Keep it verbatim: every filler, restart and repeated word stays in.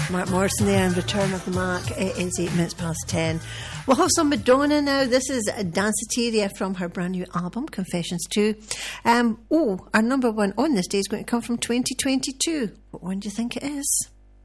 Mark Morrison there and Return of the Mac. It is eight minutes past ten. We'll have some Madonna now. This is Danceteria from her brand new album, Confessions two. Um, oh, our number one on this day is going to come from twenty twenty-two. What one do you think it is?